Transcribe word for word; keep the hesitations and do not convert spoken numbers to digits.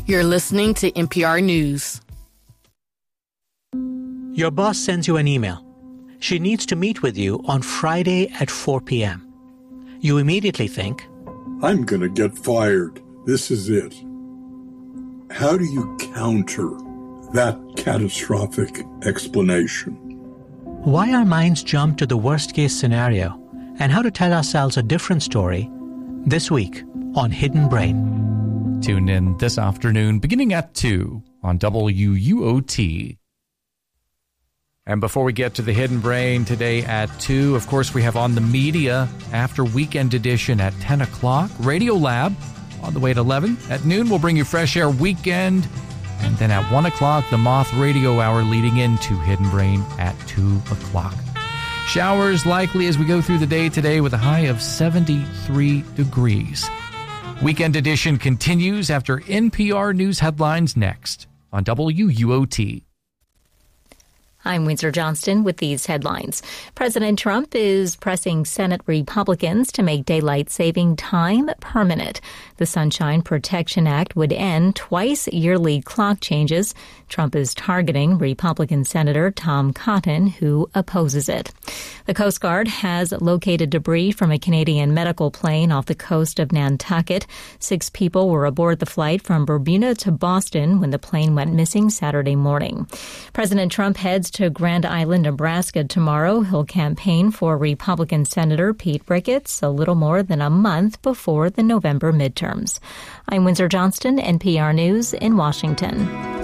You're listening to N P R News. Your boss sends you an email. She needs to meet with you on Friday at four p.m. You immediately think, I'm going to get fired. This is it. How do you counter that catastrophic explanation? why our minds jump to the worst-case scenario and how to tell ourselves a different story this week on Hidden Brain. Tune in this afternoon beginning at two on W U O T. And before we get to the Hidden Brain today at two, of course, we have On the Media after Weekend Edition at ten o'clock. Radio Lab on the way at eleven. At noon, we'll bring you Fresh Air Weekend. And then at one o'clock, the Moth Radio Hour leading into Hidden Brain at two o'clock. Showers likely as we go through the day today with a high of seventy-three degrees. Weekend Edition continues after N P R News headlines next on W U O T. I'm Windsor Johnston with these headlines. President Trump is pressing Senate Republicans to make daylight saving time permanent. The Sunshine Protection Act would end twice-yearly clock changes. Trump is targeting Republican Senator Tom Cotton, who opposes it. The Coast Guard has located debris from a Canadian medical plane off the coast of Nantucket. Six people were aboard the flight from Bermuda to Boston when the plane went missing Saturday morning. President Trump heads to Grand Island, Nebraska tomorrow. He'll campaign for Republican Senator Pete Ricketts a little more than a month before the November midterms. I'm Windsor Johnston, N P R News in Washington.